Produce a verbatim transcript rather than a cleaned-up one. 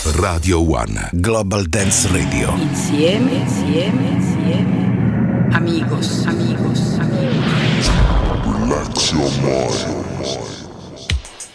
Radio One Global Dance Radio. Insieme, insieme, insieme. Amigos, amigos, amigos. Relax your mind.